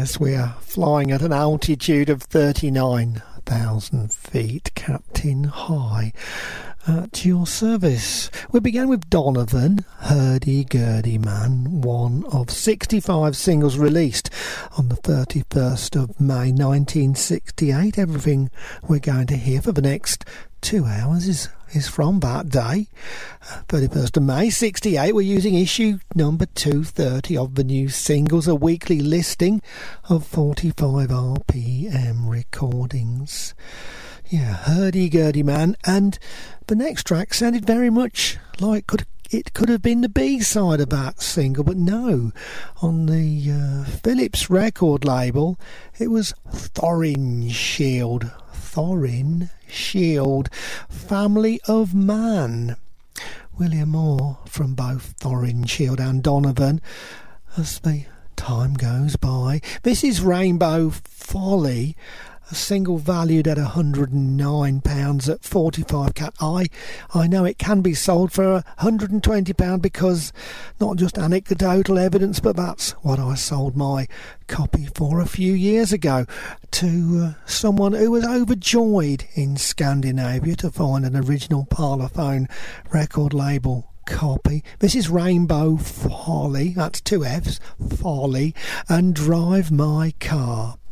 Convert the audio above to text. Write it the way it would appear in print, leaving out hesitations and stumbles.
Yes, we are flying at an altitude of 39,000 feet, Captain High, at your service. We began with Donovan, Hurdy-Gurdy Man, one of 65 singles released on the 31st of May 1968. Everything we're going to hear for the next 2 hours is from that day, 31st of May 68. We're using issue number 230 of the new singles, a weekly listing of 45 RPM recordings. Yeah, Hurdy-Gurdy Man, and the next track sounded very much like it could have been the B-side of that single, but no. On the Philips record label, it was Thorin Shield, Family of Man. William Moore from both Thorin Shield and Donovan as the time goes by. This is Rainbow Folly, a single valued at £109 at 45 cat. I know it can be sold for £120 because not just anecdotal evidence, but that's what I sold my copy for a few years ago to someone who was overjoyed in Scandinavia to find an original Parlophone record label copy. This is Rainbow Folly, that's 2 F's, Folly, and Drive My Car.